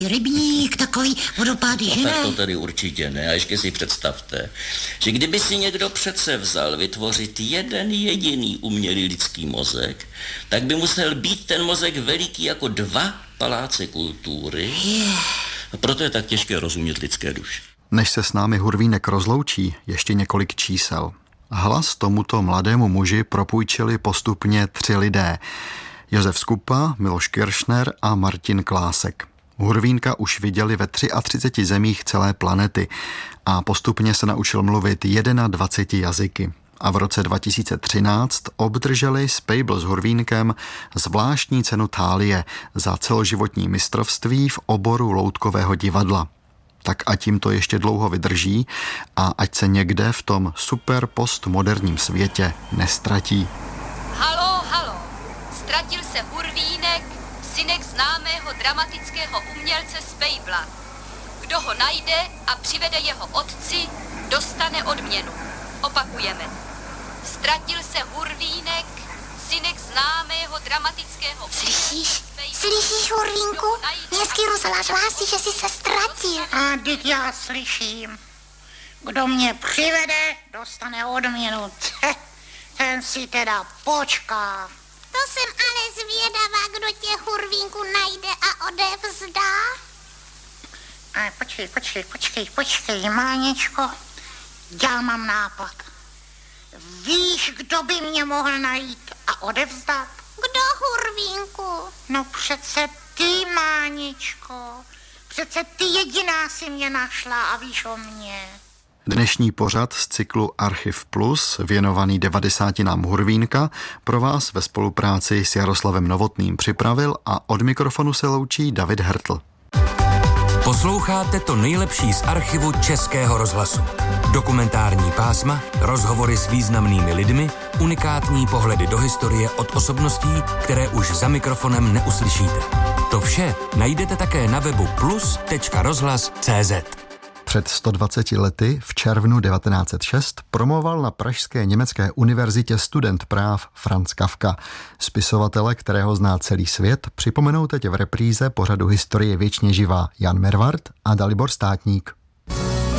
Rybník, takový vodopády, že ne? Tak to tady určitě ne. A ještě si představte, že kdyby si někdo přece vzal vytvořit jeden jediný umělý lidský mozek, tak by musel být ten mozek veliký jako 2 paláce kultury. A proto je tak těžké rozumět lidské duši. Než se s námi Hurvínek rozloučí, ještě několik čísel. Hlas tomuto mladému muži propůjčili postupně 3 lidé. Josef Skupa, Miloš Kiršner a Martin Klásek. Hurvínka už viděli ve 33 zemích celé planety a postupně se naučil mluvit 21 jazyky. A v roce 2013 obdrželi Spejbl s Hurvínkem zvláštní cenu Thálie za celoživotní mistrovství v oboru loutkového divadla. Tak ať jim to ještě dlouho vydrží a ať se někde v tom super postmoderním světě nestratí. Haló, haló, ztratil se Hurvínek, synek známého dramatického umělce Spejbla. Kdo ho najde a přivede jeho otci, dostane odměnu. Opakujeme. Ztratil se Hurvínek, synek známého dramatického Slyšíš? Slyšíš, Hurvínku? Městský rozhlas hlásí, že jsi se ztratil. A teď já slyším. Kdo mě přivede, dostane odměnu. Ten si teda počká. To jsem ale zvědavá, kdo tě, Hurvínku, najde a odevzdá. Počkej, Máničko. Já mám nápad. Víš, kdo by mě mohl najít a odevzdat? Kdo, Hurvínku? No přece ty, Máničko. Přece ty jediná si mě našla a víš o mně. Dnešní pořad z cyklu Archiv Plus, věnovaný 90 Hurvínka, pro vás ve spolupráci s Jaroslavem Novotným připravil a od mikrofonu se loučí David Hertl. Posloucháte to nejlepší z archivu Českého rozhlasu. Dokumentární pásma, rozhovory s významnými lidmi, unikátní pohledy do historie od osobností, které už za mikrofonem neuslyšíte. To vše najdete také na webu plus.rozhlas.cz. Před 120 lety v červnu 1906 promoval na Pražské německé univerzitě student práv Franz Kafka. Spisovatele, kterého zná celý svět, připomenou teď v repríze pořadu Historie věčně živá Jan Mervart a Dalibor Státník.